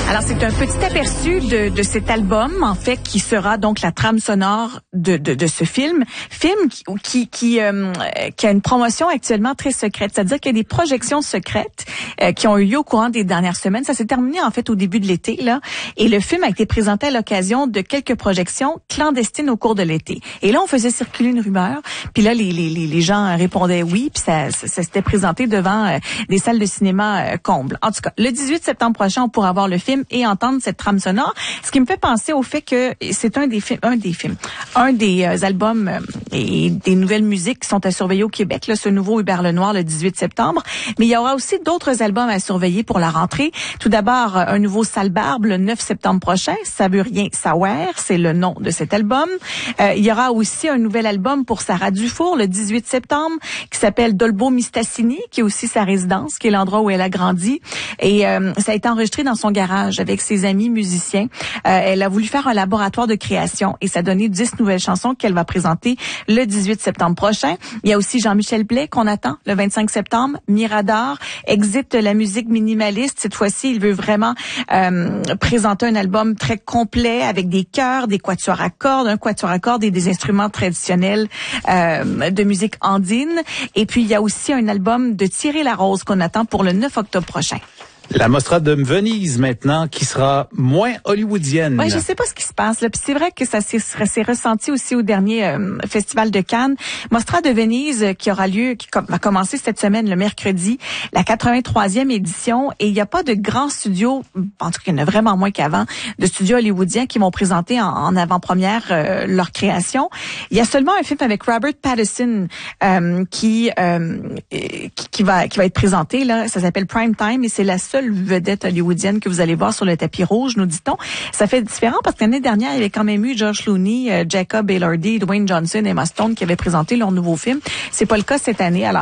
Alors, c'est un petit aperçu de cet album, en fait, qui sera donc la trame sonore de ce film qui a une promotion actuellement très secrète. C'est-à-dire qu'il y a des projections secrètes qui ont eu lieu au courant des dernières semaines. Ça s'est terminé, en fait, au début de l'été, là. Et le film a été présenté à l'occasion de quelques projections clandestines au cours de l'été. Et là, on faisait circuler une rumeur. Puis là, les gens répondaient oui. Puis ça s'était présenté devant des salles de cinéma combles. En tout cas, le 18 septembre prochain, on pourra voir le film et entendre cette trame sonore. Ce qui me fait penser au fait que c'est un des albums et des nouvelles musiques qui sont à surveiller au Québec, là, ce nouveau Hubert Lenoir le 18 septembre. Mais il y aura aussi d'autres albums à surveiller pour la rentrée. Tout d'abord, un nouveau Sale Barbe le 9 septembre prochain. Ça veut rien savoir, c'est le nom de cet album. Il y aura aussi un nouvel album pour Sarah Dufour le 18 septembre qui s'appelle Dolbo Mistassini, qui est aussi sa résidence, qui est l'endroit où elle a grandi. Et ça a été enregistré dans son garage avec ses amis musiciens. Elle a voulu faire un laboratoire de création et ça a donné 10 nouvelles chansons qu'elle va présenter le 18 septembre prochain. Il y a aussi Jean-Michel Blais qu'on attend le 25 septembre. Mirador, Exit la musique minimaliste. Cette fois-ci, il veut vraiment présenter un album très complet avec des chœurs, des quatuors à cordes, un quatuor à cordes et des instruments traditionnels de musique andine. Et puis, il y a aussi un album de Thierry Larose qu'on attend pour le 9 octobre prochain. La Mostra de Venise maintenant, qui sera moins hollywoodienne. Oui, je sais pas ce qui se passe là. Puis c'est vrai que ça s'est ressenti aussi au dernier festival de Cannes. Mostra de Venise qui aura lieu, qui va commencer cette semaine, le mercredi, la 83e édition. Et il n'y a pas de grands studios, en tout cas il y en a vraiment moins qu'avant, de studios hollywoodiens qui vont présenter en avant-première leur création. Il y a seulement un film avec Robert Pattinson qui va être présenté là. Ça s'appelle Prime Time et c'est la seule vedette hollywoodienne que vous allez voir sur le tapis rouge, nous dit-on. Ça fait différent parce que l'année dernière, il y avait quand même eu George Clooney, Jacob Elordi, Dwayne Johnson et Emma Stone qui avaient présenté leur nouveau film. C'est pas le cas cette année. Alors